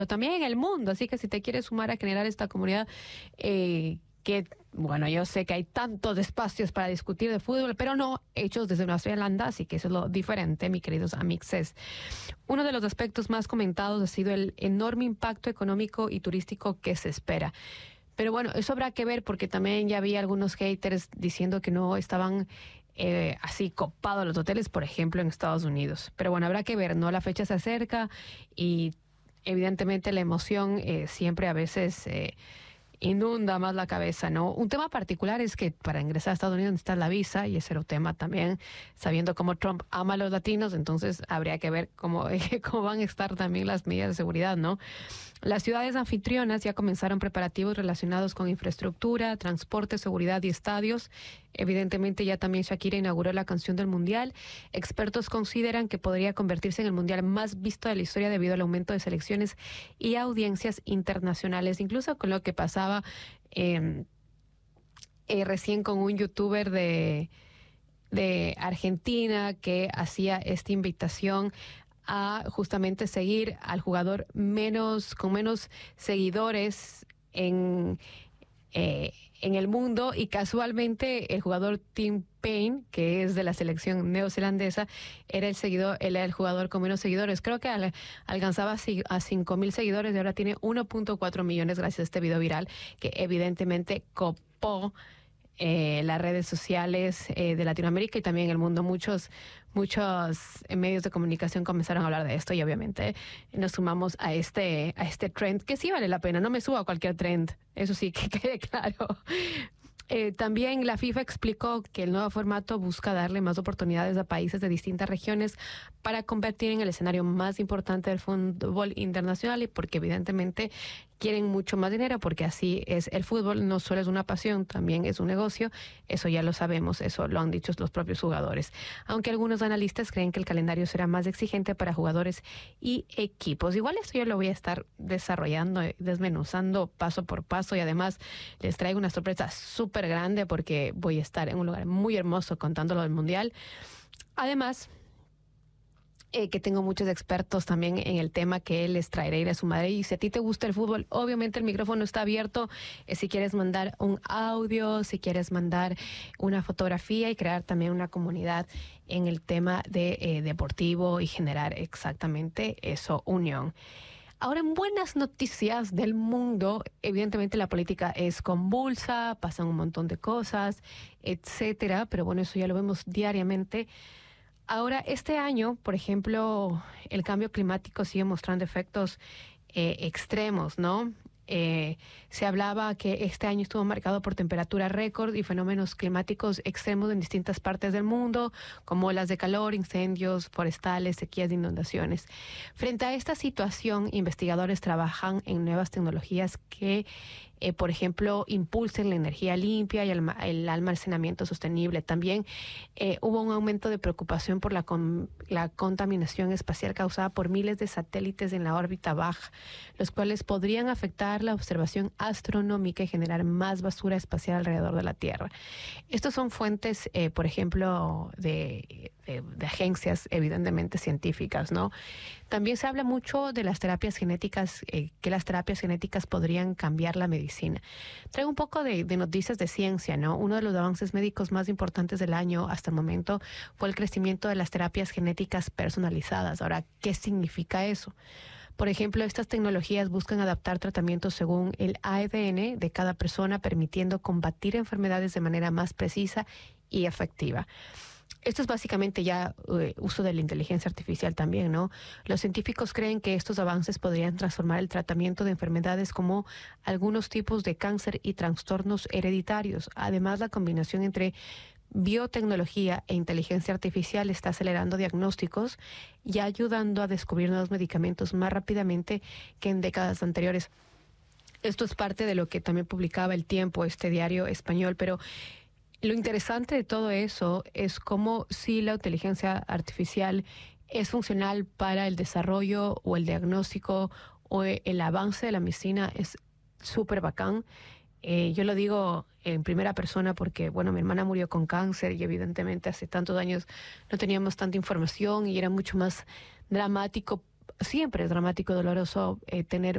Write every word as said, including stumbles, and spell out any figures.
también en el mundo. Así que si te quieres sumar a generar esta comunidad, eh, que, bueno, yo sé que hay tantos espacios para discutir de fútbol, pero no hechos desde Nueva Zelanda, así que eso es lo diferente, mis queridos amixes. Uno de los aspectos más comentados ha sido el enorme impacto económico y turístico que se espera. Pero bueno, eso habrá que ver, porque también ya había algunos haters diciendo que no estaban eh, así copados los hoteles, por ejemplo, en Estados Unidos. Pero bueno, habrá que ver, ¿no? La fecha se acerca y evidentemente la emoción eh, siempre a veces eh, inunda más la cabeza, ¿no? Un tema particular es que para ingresar a Estados Unidos necesitas la visa, y ese era un tema también, sabiendo cómo Trump ama a los latinos, entonces habría que ver cómo, cómo van a estar también las medidas de seguridad, ¿no? Las ciudades anfitrionas ya comenzaron preparativos relacionados con infraestructura, transporte, seguridad y estadios. Evidentemente ya también Shakira inauguró la canción del Mundial. Expertos consideran que podría convertirse en el Mundial más visto de la historia debido al aumento de selecciones y audiencias internacionales, incluso con lo que pasaba eh, eh, recién con un youtuber de, de Argentina que hacía esta invitación a justamente seguir al jugador menos con menos seguidores en, eh, en el mundo, y casualmente el jugador Tim Payne, que es de la selección neozelandesa, era el seguidor, era el jugador con menos seguidores. Creo que al, alcanzaba a cinco mil seguidores y ahora tiene uno punto cuatro millones gracias a este video viral que evidentemente copó Eh, las redes sociales eh, de Latinoamérica y también el mundo. Muchos, muchos medios de comunicación comenzaron a hablar de esto y obviamente nos sumamos a este, a este trend, que sí vale la pena. No me subo a cualquier trend, eso sí que quede claro. Eh, también la FIFA explicó que el nuevo formato busca darle más oportunidades a países de distintas regiones para convertir en el escenario más importante del fútbol internacional, y porque evidentemente quieren mucho más dinero, porque así es el fútbol, no solo es una pasión, también es un negocio. Eso ya lo sabemos, eso lo han dicho los propios jugadores. Aunque algunos analistas creen que el calendario será más exigente para jugadores y equipos. Igual esto yo lo voy a estar desarrollando, desmenuzando paso por paso, y además les traigo una sorpresa súper grande porque voy a estar en un lugar muy hermoso contándolo del Mundial. Además, Eh, que tengo muchos expertos también en el tema que les traeré ir a su madre. Y si a ti te gusta el fútbol, obviamente el micrófono está abierto. Eh, si quieres mandar un audio, si quieres mandar una fotografía y crear también una comunidad en el tema de eh, deportivo y generar exactamente eso, unión. Ahora, en buenas noticias del mundo, evidentemente la política es convulsa, pasan un montón de cosas, etcétera, pero bueno, eso ya lo vemos diariamente. Ahora, este año, por ejemplo, el cambio climático sigue mostrando efectos eh, extremos, ¿no? Eh, se hablaba que este año estuvo marcado por temperaturas récord y fenómenos climáticos extremos en distintas partes del mundo, como olas de calor, incendios forestales, sequías e inundaciones. Frente a esta situación, investigadores trabajan en nuevas tecnologías que Eh, por ejemplo, impulsen la energía limpia y el, el almacenamiento sostenible. También eh, hubo un aumento de preocupación por la, con, la contaminación espacial causada por miles de satélites en la órbita baja, los cuales podrían afectar la observación astronómica y generar más basura espacial alrededor de la Tierra. Estos son fuentes, eh, por ejemplo, de, de, de agencias evidentemente científicas, ¿no? También se habla mucho de las terapias genéticas, eh, que las terapias genéticas podrían cambiar la medicina. Traigo un poco de, de noticias de ciencia, ¿no? Uno de los avances médicos más importantes del año hasta el momento fue el crecimiento de las terapias genéticas personalizadas. Ahora, ¿qué significa eso? Por ejemplo, estas tecnologías buscan adaptar tratamientos según el A D N de cada persona, permitiendo combatir enfermedades de manera más precisa y efectiva. Esto es básicamente ya uh, uso de la inteligencia artificial también, ¿no? Los científicos creen que estos avances podrían transformar el tratamiento de enfermedades como algunos tipos de cáncer y trastornos hereditarios. Además, la combinación entre biotecnología e inteligencia artificial está acelerando diagnósticos y ayudando a descubrir nuevos medicamentos más rápidamente que en décadas anteriores. Esto es parte de lo que también publicaba El Tiempo, este diario español, pero lo interesante de todo eso es cómo si la inteligencia artificial es funcional para el desarrollo o el diagnóstico o el avance de la medicina, es súper bacán. Eh, yo lo digo en primera persona porque, bueno, mi hermana murió con cáncer y evidentemente hace tantos años no teníamos tanta información y era mucho más dramático siempre es dramático, doloroso eh, tener